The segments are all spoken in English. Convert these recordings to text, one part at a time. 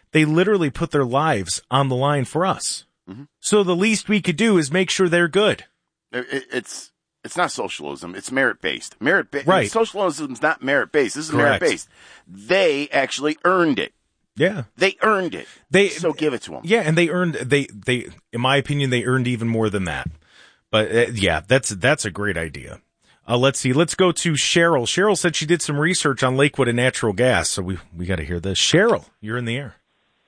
They literally put their lives on the line for us. Mm-hmm. So the least we could do is make sure they're good. It's not socialism. It's merit-based. Right. Socialism's not merit-based. This is Correct. merit-based. They actually earned it. Yeah. They earned it. So give it to them. Yeah, and they earned, in my opinion, they earned even more than that. But yeah, that's a great idea. Let's see. Let's go to Cheryl. Cheryl said she did some research on Lakewood and natural gas. So we got to hear this. Cheryl, you're in the air.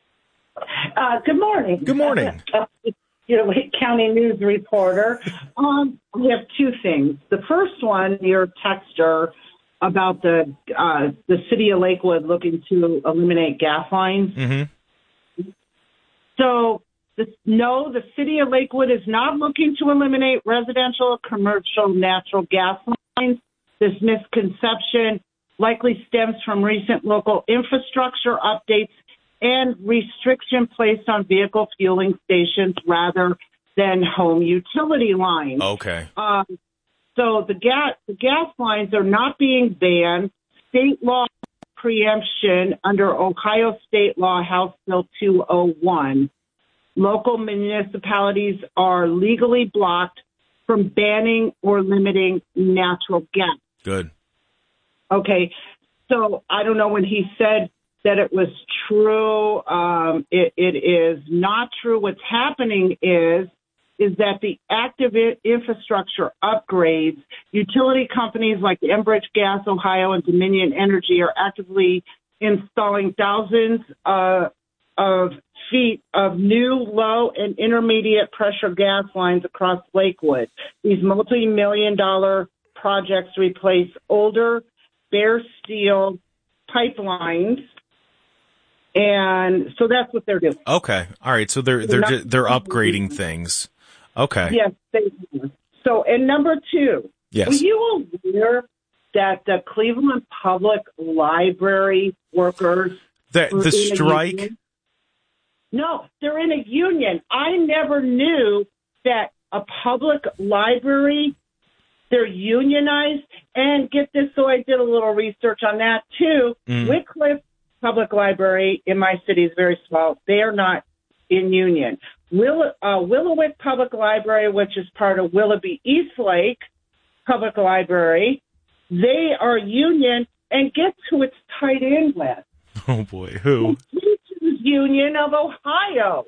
Good morning. Good morning. Lake County News reporter. We have two things. The first one, your texter about the city of Lakewood looking to eliminate gas lines. Mm-hmm. So, no, the city of Lakewood is not looking to eliminate residential or commercial natural gas lines. This misconception likely stems from recent local infrastructure updates and restriction placed on vehicle fueling stations rather than home utility lines. Okay. So the gas lines are not being banned. State law preemption under Ohio State Law House Bill 201. Local municipalities are legally blocked from banning or limiting natural gas. Good. Okay. So I don't know when he said that it was true. It is not true. What's happening is that the active infrastructure upgrades, utility companies like Enbridge Gas Ohio and Dominion Energy are actively installing thousands of feet of new low and intermediate pressure gas lines across Lakewood. These multi-million-dollar projects replace older bare steel pipelines. And so that's what they're doing. Okay. All right. So they're upgrading things. Okay. Yes, they do. So, and number two, yes. Were you aware that the Cleveland Public Library workers the strike? No, they're in a union. I never knew that a public library, they're unionized. And get this, so I did a little research on that too. Wycliffe Public Library in my city is very small. They are not in union. Willowick Public Library, which is part of Willoughby Eastlake Public Library, they are union. And guess who it's tied in with? Oh, boy. Who? The Teachers Union of Ohio.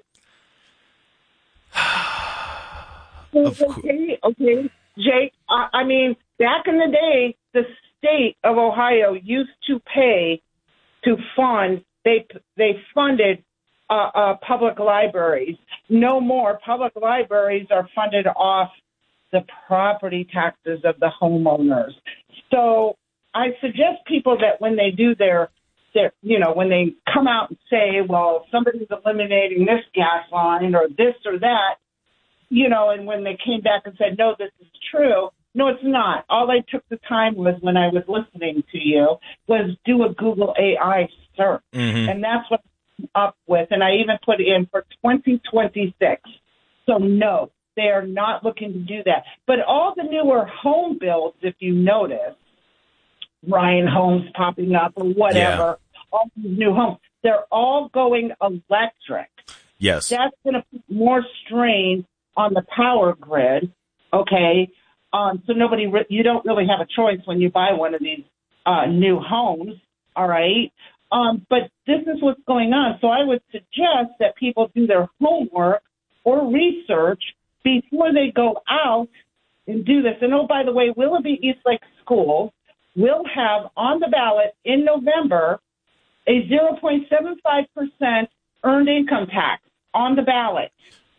Okay, Jake, I mean, back in the day, the state of Ohio used to pay to fund, they funded public libraries. No more. Public libraries are funded off the property taxes of the homeowners. So I suggest people that when they do when they come out and say, well, somebody's eliminating this gas line or this or that, and when they came back and said, no, this is true. No, it's not. All I took the time was when I was listening to you was do a Google AI search. Mm-hmm. And that's what I'm up with. And I even put in for 2026. So no, they are not looking to do that. But all the newer home builds, if you notice, Ryan Homes popping up or whatever, all these new homes, they're all going electric. Yes. That's going to put more strain on the power grid, okay? So you don't really have a choice when you buy one of these new homes, all right? But this is what's going on. So I would suggest that people do their homework or research before they go out and do this. And, oh, by the way, Willoughby Eastlake School will have on the ballot in November a 0.75% earned income tax on the ballot.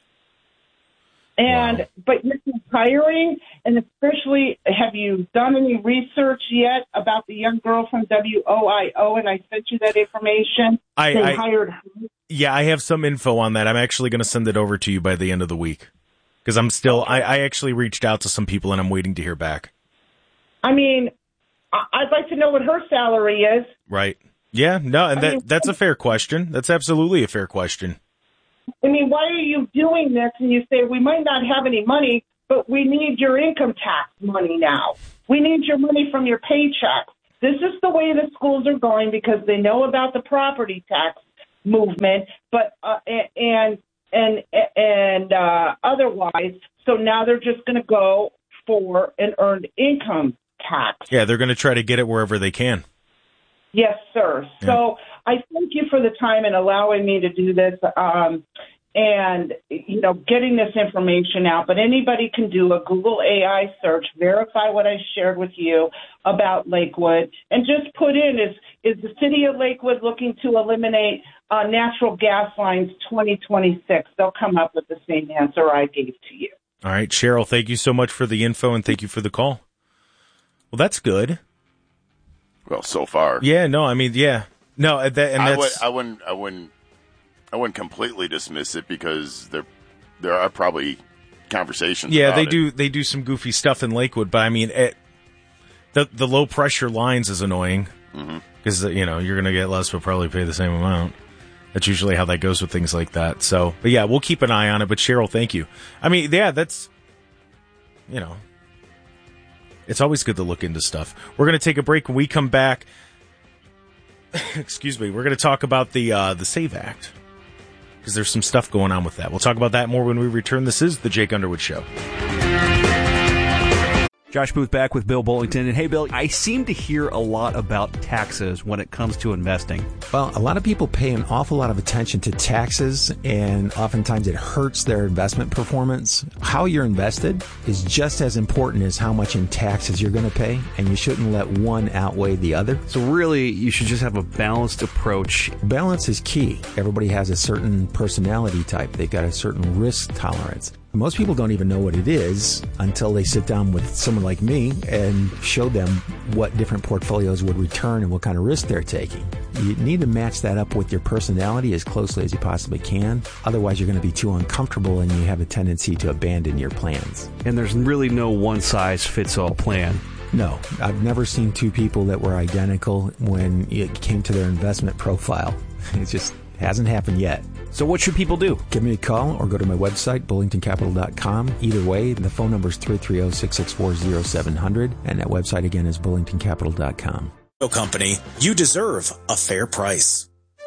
And wow. But you're hiring, and especially, have you done any research yet about the young girl from WOIO? And I sent you that information. They hired her. Yeah, I have some info on that. I'm actually going to send it over to you by the end of the week because I'm still. Okay. I actually reached out to some people, and I'm waiting to hear back. I mean, I'd like to know what her salary is. Right. Yeah. No, and that's a fair question. That's absolutely a fair question. I mean, why are you doing this? And you say, we might not have any money, but we need your income tax money now. We need your money from your paycheck. This is the way the schools are going because they know about the property tax movement, but and otherwise. So now they're just going to go for an earned income tax. Yeah, they're going to try to get it wherever they can. Yes, sir. Yeah. So I thank you for the time and allowing me to do this, and getting this information out. But anybody can do a Google AI search, verify what I shared with you about Lakewood, and just put in is the city of Lakewood looking to eliminate natural gas lines 2026? They'll come up with the same answer I gave to you. All right, Cheryl, thank you so much for the info and thank you for the call. Well, that's good. Well, so far. Yeah, no, I mean, yeah. No, I wouldn't completely dismiss it because there are probably conversations. Yeah, about they do some goofy stuff in Lakewood, but I mean, the low pressure lines is annoying because you're going to get less but probably pay the same amount. That's usually how that goes with things like that. So, but yeah, we'll keep an eye on it. But Cheryl, thank you. I mean, yeah, that's it's always good to look into stuff. We're going to take a break. When we come back, excuse me, we're going to talk about the SAVE Act because there's some stuff going on with that. We'll talk about that more when we return. This is the Jake Underwood Show. Josh Booth back with Bill Bullington. And hey, Bill, I seem to hear a lot about taxes when it comes to investing. Well, a lot of people pay an awful lot of attention to taxes, and oftentimes it hurts their investment performance. How you're invested is just as important as how much in taxes you're going to pay, and you shouldn't let one outweigh the other. So really, you should just have a balanced approach. Balance is key. Everybody has a certain personality type. They've got a certain risk tolerance. Most people don't even know what it is until they sit down with someone like me and show them what different portfolios would return and what kind of risk they're taking. You need to match that up with your personality as closely as you possibly can. Otherwise, you're going to be too uncomfortable and you have a tendency to abandon your plans. And there's really no one-size-fits-all plan. No, I've never seen two people that were identical when it came to their investment profile. It just hasn't happened yet. So what should people do? Give me a call or go to my website, bullingtoncapital.com. Either way, the phone number is 330-664-0700, and that website again is bullingtoncapital.com. Company, you deserve a fair price.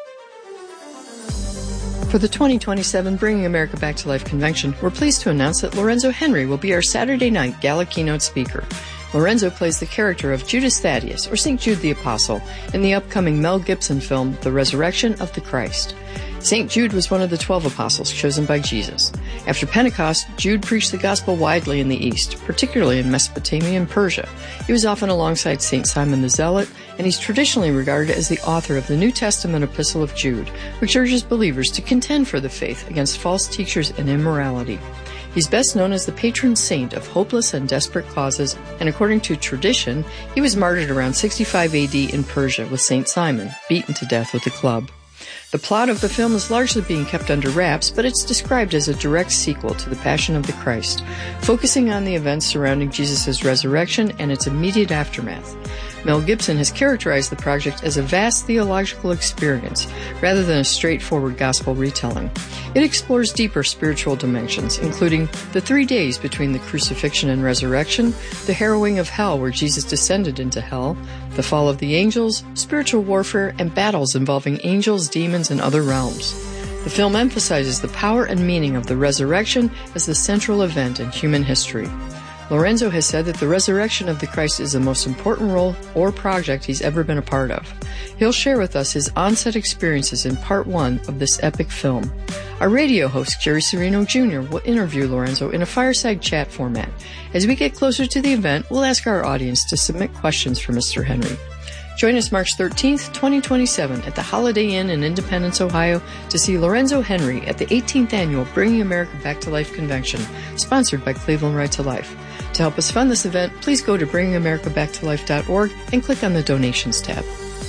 For the 2027 Bringing America Back to Life convention, we're pleased to announce that Lorenzo Henry will be our Saturday night gala keynote speaker. Lorenzo plays the character of Judas Thaddeus, or St. Jude the Apostle, in the upcoming Mel Gibson film, The Resurrection of the Christ. St. Jude was one of the 12 apostles chosen by Jesus. After Pentecost, Jude preached the gospel widely in the East, particularly in Mesopotamia and Persia. He was often alongside St. Simon the Zealot, and he's traditionally regarded as the author of the New Testament Epistle of Jude, which urges believers to contend for the faith against false teachers and immorality. He's best known as the patron saint of hopeless and desperate causes, and according to tradition, he was martyred around 65 AD in Persia with St. Simon, beaten to death with a club. The plot of the film is largely being kept under wraps, but it's described as a direct sequel to The Passion of the Christ, focusing on the events surrounding Jesus' resurrection and its immediate aftermath. Mel Gibson has characterized the project as a vast theological experience, rather than a straightforward gospel retelling. It explores deeper spiritual dimensions, including the 3 days between the crucifixion and resurrection, the harrowing of hell where Jesus descended into hell, the fall of the angels, spiritual warfare, and battles involving angels, demons, and other realms. The film emphasizes the power and meaning of the resurrection as the central event in human history. Lorenzo has said that the resurrection of the Christ is the most important role or project he's ever been a part of. He'll share with us his on-set experiences in part 1 of this epic film. Our radio host, Jerry Serino Jr., will interview Lorenzo in a fireside chat format. As we get closer to the event, we'll ask our audience to submit questions for Mr. Henry. Join us March 13th, 2027 at the Holiday Inn in Independence, Ohio to see Lorenzo Henry at the 18th Annual Bringing America Back to Life Convention, sponsored by Cleveland Right to Life. To help us fund this event, please go to bringingamericabacktolife.org and click on the Donations tab.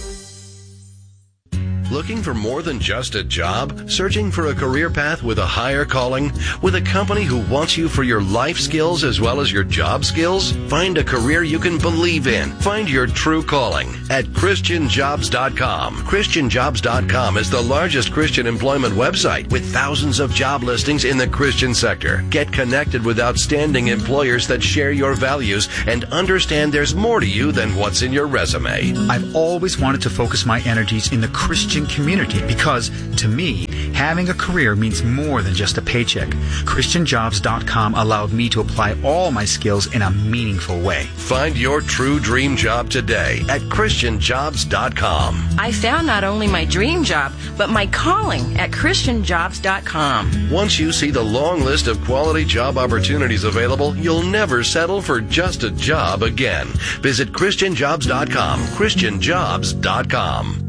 Looking for more than just a job? Searching for a career path with a higher calling? With a company who wants you for your life skills as well as your job skills? Find a career you can believe in. Find your true calling at ChristianJobs.com. ChristianJobs.com is the largest Christian employment website with thousands of job listings in the Christian sector. Get connected with outstanding employers that share your values and understand there's more to you than what's in your resume. I've always wanted to focus my energies in the Christian thriving community because, to me, having a career means more than just a paycheck. ChristianJobs.com allowed me to apply all my skills in a meaningful way. Find your true dream job today at ChristianJobs.com. I found not only my dream job, but my calling at ChristianJobs.com. Once you see the long list of quality job opportunities available, you'll never settle for just a job again. Visit ChristianJobs.com. ChristianJobs.com.